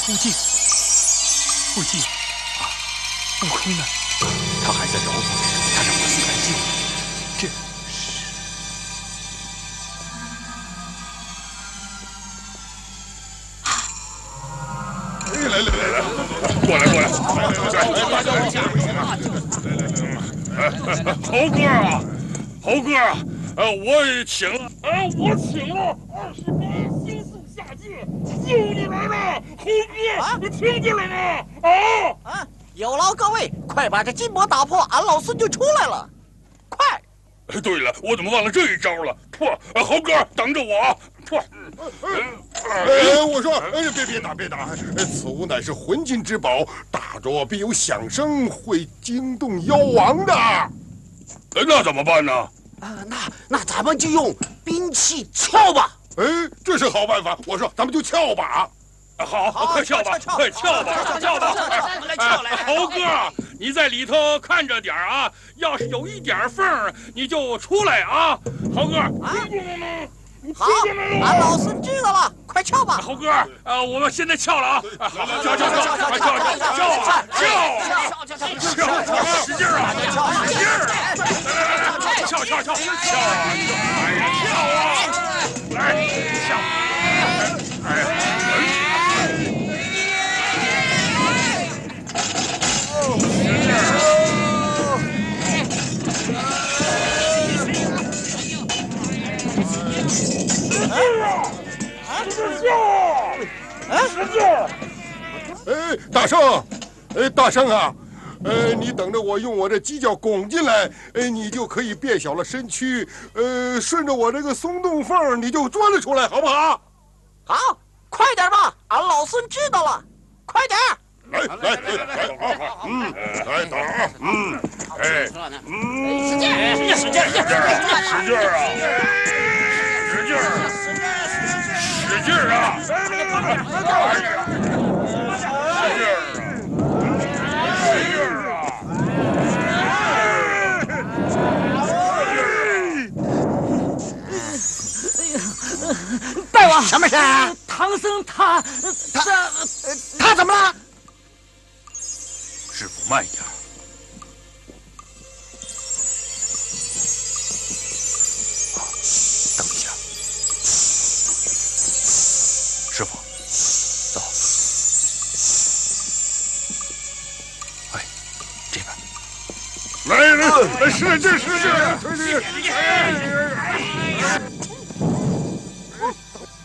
不进，不进啊！悟空呢？他还在饶过他让我死来救你。这来，过来，大家围起来！猴哥啊，猴哥啊，我请了28星宿下界，救你来了，猴哥，你听见了吗？ 有劳各位，快把这金箔打破，俺老孙就出来了，快！ 对了，我怎么忘了这一招了？猴哥，等着我啊！ 我说，别打！此物乃是魂金之宝，打着必有响声，会惊动妖王的。 那怎么办呢？ 那咱们就用兵器撬吧。 这是好办法。我说，咱们就撬吧。 好，快撬吧！猴哥，你在里头看着点啊，要是有一点缝，你就出来啊，猴哥。 好，俺老孙知道了，快撬吧！ 猴哥，我们现在撬了啊！撬！使劲啊！撬！来，撬！使劲！ 大圣啊！你等着我用我这犄角拱进来，你就可以变小了身躯，顺着我这个松洞缝，你就钻了出来，好不好？ 好，快点吧，俺老孙知道了，快点！ 来，打啊！ 使劲大王， 什么事？ 唐僧他怎么了？ 师傅慢一点。等一下，师傅，走。这边。 来，使劲！